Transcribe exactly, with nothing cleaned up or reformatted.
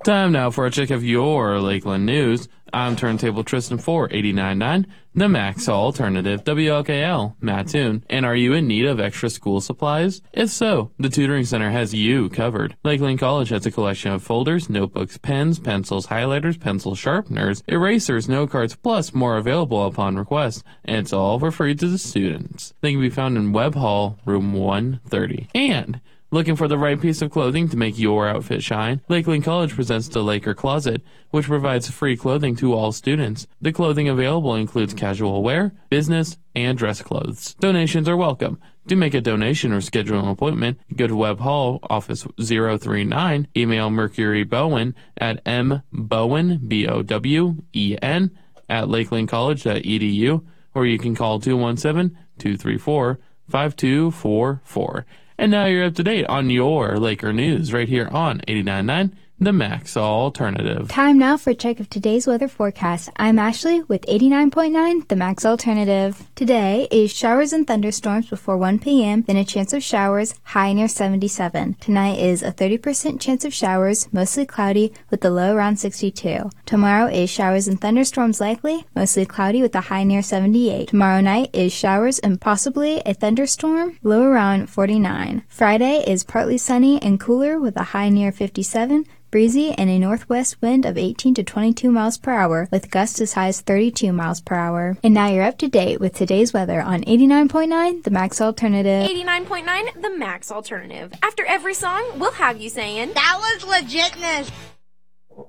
Time now for a check of your Lakeland news. I'm Turntable Tristan for eighty-nine point nine, the Max Alternative, W L K L, Mattoon. And are you in need of extra school supplies? If so, the Tutoring Center has you covered. Lakeland College has a collection of folders, notebooks, pens, pencils, highlighters, pencil sharpeners, erasers, note cards, plus more available upon request. And it's all for free to the students. They can be found in Webb Hall, room one thirty. And looking for the right piece of clothing to make your outfit shine? Lakeland College presents the Laker Closet, which provides free clothing to all students. The clothing available includes casual wear, business, and dress clothes. Donations are welcome. To make a donation or schedule an appointment, go to Webb Hall, office zero three nine, email Mercury Bowen at mbowen, B O W E N, at lakeland college dot e d u, or you can call two one seven, two three four, five two four four. And now you're up to date on your Laker news right here on eighty-nine point nine, the Max Alternative. Time now for a check of today's weather forecast. I'm Ashley with eighty-nine point nine, the Max Alternative. Today is showers and thunderstorms before one p.m., then a chance of showers, high near seventy-seven. Tonight is a thirty percent chance of showers, mostly cloudy, with the low around sixty-two. Tomorrow is showers and thunderstorms likely, mostly cloudy with a high near seventy-eight. Tomorrow night is showers and possibly a thunderstorm, low around forty-nine. Friday is partly sunny and cooler with a high near fifty-seven. Breezy and a northwest wind of eighteen to twenty-two miles per hour with gusts as high as thirty-two miles per hour. And now you're up to date with today's weather on eighty-nine point nine, the Max Alternative. eighty-nine point nine, the Max Alternative. After every song, we'll have you saying, "That was legitness."